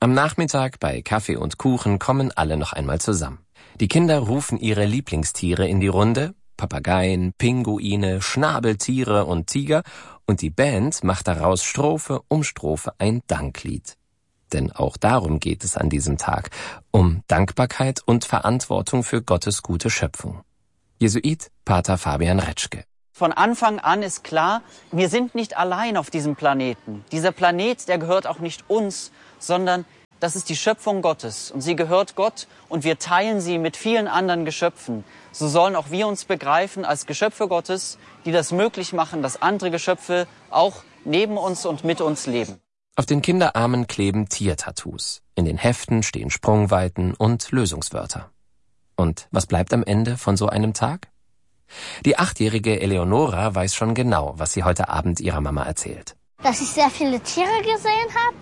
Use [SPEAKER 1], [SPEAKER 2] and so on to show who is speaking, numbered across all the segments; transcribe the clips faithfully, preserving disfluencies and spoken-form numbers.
[SPEAKER 1] Am Nachmittag bei Kaffee und Kuchen kommen alle noch einmal zusammen. Die Kinder rufen ihre Lieblingstiere in die Runde, Papageien, Pinguine, Schnabeltiere und Tiger, und die Band macht daraus Strophe um Strophe ein Danklied. Denn auch darum geht es an diesem Tag, um Dankbarkeit und Verantwortung für Gottes gute Schöpfung. Jesuit Pater Fabian Retschke.
[SPEAKER 2] Von Anfang an ist klar, wir sind nicht allein auf diesem Planeten. Dieser Planet, der gehört auch nicht uns, sondern das ist die Schöpfung Gottes. Und sie gehört Gott und wir teilen sie mit vielen anderen Geschöpfen. So sollen auch wir uns begreifen als Geschöpfe Gottes, die das möglich machen, dass andere Geschöpfe auch neben uns und mit uns leben.
[SPEAKER 1] Auf den Kinderarmen kleben Tiertattoos. In den Heften stehen Sprungweiten und Lösungswörter. Und was bleibt am Ende von so einem Tag? Die achtjährige Eleonora weiß schon genau, was sie heute Abend ihrer Mama erzählt.
[SPEAKER 3] Dass ich sehr viele Tiere gesehen habe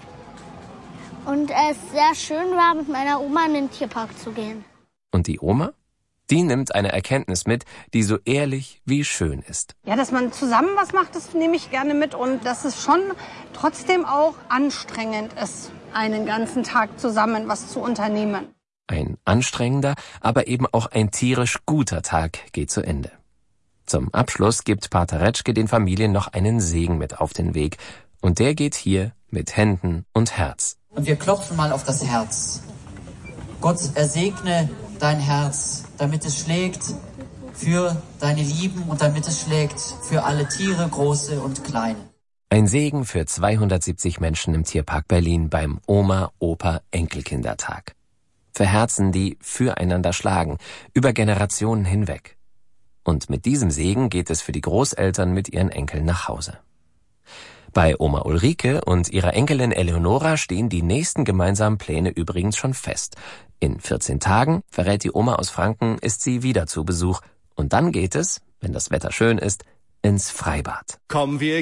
[SPEAKER 3] und es sehr schön war, mit meiner Oma in den Tierpark zu gehen.
[SPEAKER 1] Und die Oma? Die nimmt eine Erkenntnis mit, die so ehrlich wie schön ist.
[SPEAKER 4] Ja, dass man zusammen was macht, das nehme ich gerne mit. Und dass es schon trotzdem auch anstrengend ist, einen ganzen Tag zusammen was zu unternehmen.
[SPEAKER 1] Ein anstrengender, aber eben auch ein tierisch guter Tag geht zu Ende. Zum Abschluss gibt Pater Retschke den Familien noch einen Segen mit auf den Weg. Und der geht hier mit Händen und Herz.
[SPEAKER 5] Und wir klopfen mal auf das Herz. Gott ersegne dein Herz, damit es schlägt für deine Lieben und damit es schlägt für alle Tiere, große und kleine.
[SPEAKER 1] Ein Segen für zweihundertsiebzig Menschen im Tierpark Berlin beim Oma-Opa-Enkelkindertag. Für Herzen, die füreinander schlagen, über Generationen hinweg. Und mit diesem Segen geht es für die Großeltern mit ihren Enkeln nach Hause. Bei Oma Ulrike und ihrer Enkelin Eleonora stehen die nächsten gemeinsamen Pläne übrigens schon fest. In vierzehn Tagen, verrät die Oma aus Franken, ist sie wieder zu Besuch. Und dann geht es, wenn das Wetter schön ist, ins Freibad.
[SPEAKER 6] Kommen wir